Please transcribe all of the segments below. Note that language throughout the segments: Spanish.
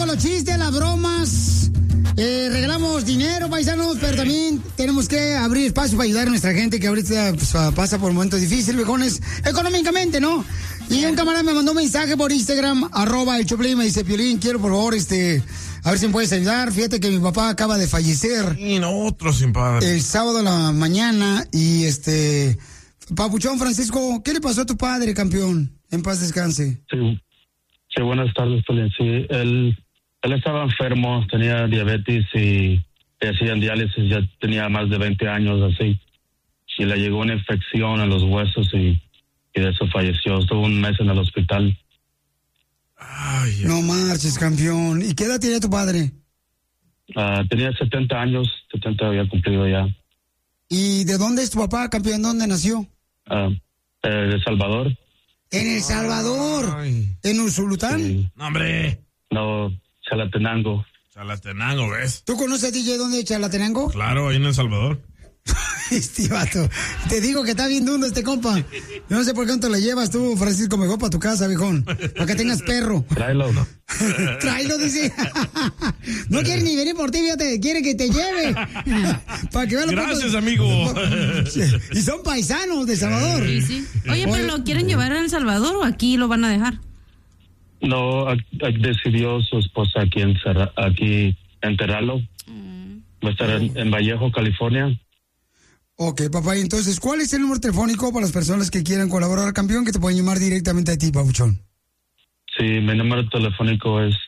con los chistes, las bromas. Regalamos dinero, paisanos, pero también tenemos que abrir espacio para ayudar a nuestra gente que ahorita pues, pasa por momentos difíciles, viejones, económicamente, ¿no? Y un camarada me mandó un mensaje por Instagram, @el Choplin, me dice, Piolín, quiero por favor, a ver si me puedes ayudar. Fíjate que mi papá acaba de fallecer. Y no, otro sin padre. El sábado a la mañana y Papuchón, Francisco, ¿qué le pasó a tu padre, campeón? En paz descanse. Sí, buenas tardes, Piolín. Sí, él estaba enfermo, tenía diabetes y le hacían diálisis, ya tenía más de 20 años así. Y le llegó una infección en los huesos y de eso falleció. Estuvo un mes en el hospital. Ay, no marches, campeón. ¿Y qué edad tenía tu padre? Tenía 70 años, 70 había cumplido ya. ¿Y de dónde es tu papá, campeón? ¿Dónde nació? De El Salvador. ¿En El Salvador? Ay. ¿En Usulután? Sí. No, hombre. No, Chalatenango. Chalatenango, ¿ves? ¿Tú conoces, DJ, dónde es Chalatenango? Claro, ahí en El Salvador. Vato. Te digo que está bien dundo este compa. Yo no sé por qué no te lo llevas tú, Francisco, mejor para tu casa, viejón. Para que tengas perro. Tráelo. Tráelo, dice. No quiere ni venir por ti, fíjate. Quiere que te lleve. Para que vea lo Gracias, amigo. Y son paisanos de Salvador. Sí. Oye, ¿pero lo quieren llevar a El Salvador o aquí lo van a dejar? No, decidió su esposa aquí enterrarlo. Va a estar en Vallejo, California. Ok, papá, y entonces, ¿cuál es el número telefónico para las personas que quieran colaborar, campeón, que te pueden llamar directamente a ti, papuchón? Sí, mi número telefónico es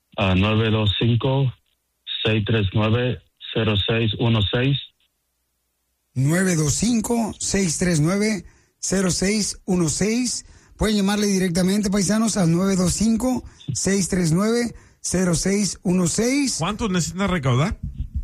925-639-0616. 925-639-0616. Pueden llamarle directamente, paisanos, al 925-639-0616. ¿Cuánto necesitas recaudar?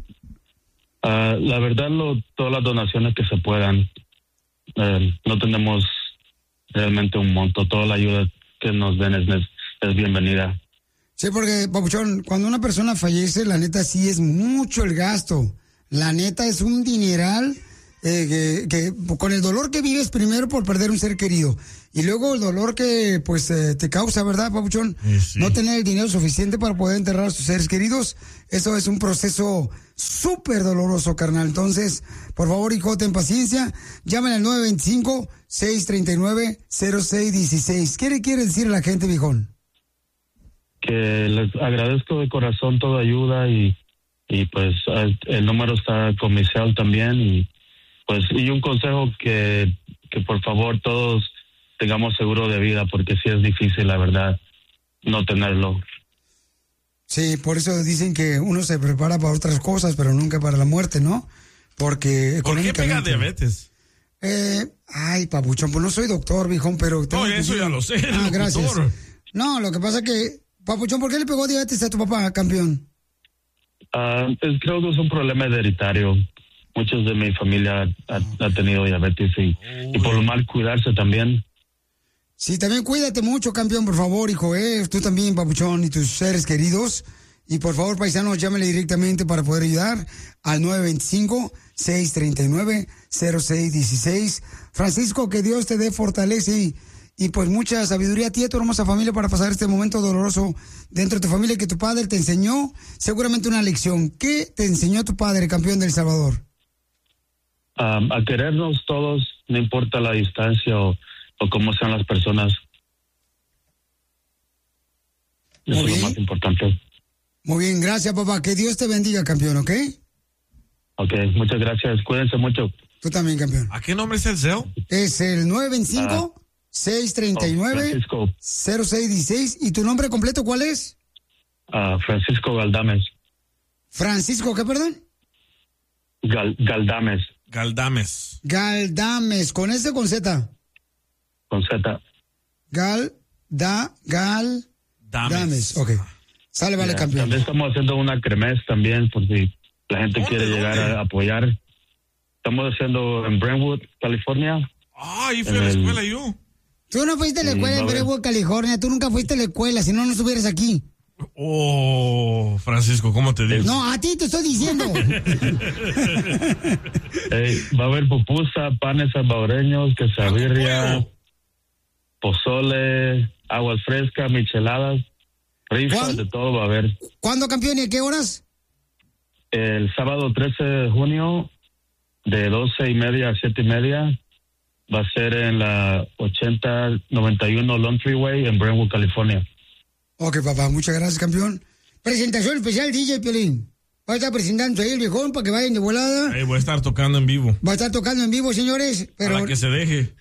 La verdad, todas las donaciones que se puedan. No tenemos realmente un monto. Toda la ayuda que nos den es bienvenida. Sí, porque, papuchón, cuando una persona fallece, la neta sí es mucho el gasto. La neta es un dineral que con el dolor que vives primero por perder un ser querido y luego el dolor que pues te causa, ¿verdad, papuchón? Sí. No tener el dinero suficiente para poder enterrar a sus seres queridos. Eso es un proceso súper doloroso, carnal. Entonces, por favor, hijo, ten paciencia. Llamen al 925-639-0616. ¿Qué le quiere decir a la gente, viejón? Que les agradezco de corazón toda ayuda y pues el número está con mi cel también y un consejo que por favor todos tengamos seguro de vida porque sí es difícil, la verdad, no tenerlo. Sí, por eso dicen que uno se prepara para otras cosas, pero nunca para la muerte, ¿no? Porque ¿Por qué pega diabetes? Ay, papuchón, pues no soy doctor, viejón, pero... No, eso ya lo sé. Gracias. Doctor. No, lo que pasa es que, papuchón, ¿por qué le pegó diabetes a tu papá, campeón? Creo que es un problema hereditario. Muchos de mi familia ha tenido diabetes y por lo mal cuidarse también. Sí, también cuídate mucho, campeón, por favor, hijo, tú también, papuchón, y tus seres queridos. Y por favor, paisanos, llámele directamente para poder ayudar al 925-639-0616. Francisco, que Dios te dé fortaleza y pues mucha sabiduría a ti y a tu hermosa familia para pasar este momento doloroso dentro de tu familia que tu padre te enseñó, seguramente una lección. ¿Qué te enseñó tu padre, campeón de El Salvador? A querernos todos, no importa la distancia o cómo sean las personas. Eso es lo más importante. Muy bien, gracias, papá. Que Dios te bendiga, campeón, ¿ok? Ok, muchas gracias. Cuídense mucho. Tú también, campeón. ¿A qué nombre es el CEO? Es el 925-639-0616. ¿Y tu nombre completo cuál es? Francisco Galdames. ¿Francisco qué, perdón? Galdames. Galdames. ¿Con S o con Z? Con Z. Galdames. Ok. Sale, vale, campeón. También estamos haciendo una kermés también, por si la gente quiere llegar a apoyar. Estamos haciendo en Brentwood, California. Ahí fui a la escuela yo. Tú no fuiste a la escuela en Brentwood, California. Tú nunca fuiste a la escuela, si no, no estuvieras aquí. Oh, Francisco, ¿cómo te digo? No, a ti te estoy diciendo. Va a haber pupusa, panes salvadoreños, quesabirria, pozole, aguas frescas, micheladas. Rifa, de todo va a haber. ¿Cuándo, campeón, y a qué horas? El sábado 13 de junio, de 12:30 a 7:30. Va a ser en la 8091 Lone Freeway en Brentwood, California. Ok, papá, muchas gracias, campeón. Presentación especial, DJ Piolín. Va a estar presentando ahí el viejón para que vayan de volada. Voy a estar tocando en vivo. Va a estar tocando en vivo, señores. Pero... Para que se deje.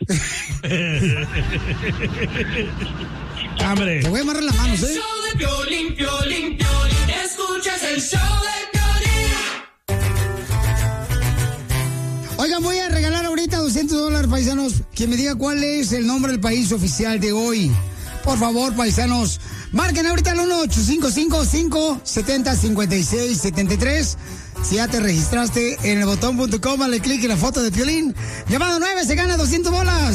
¡Hambre! Te voy a amarrar las manos, El show de Piolín, Piolín, Piolín. Escuchas el show de Piolín. Oigan, voy a regalar ahorita $200, paisanos. Quien me diga cuál es el nombre del país oficial de hoy. Por favor, paisanos, marquen ahorita al 1-855-570-5673. Si ya te registraste en elbotón.com, dale clic en la foto de Piolín. Llamado 9, se gana $200.